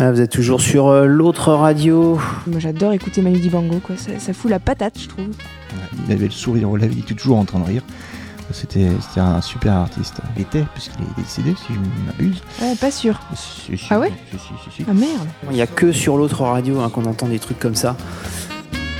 Ah, vous êtes toujours sur l'autre radio. Moi j'adore écouter Manu Dibango, quoi. Ça fout la patate, je trouve. Ouais, il avait le sourire aux lèvres, il était toujours en train de rire. C'était un super artiste. Il était, puisqu'il est décédé, si je ne m'abuse. Ouais, pas sûr. Si, Ah ouais si. Ah merde. Il n'y a que sur l'autre radio qu'on entend des trucs comme ça.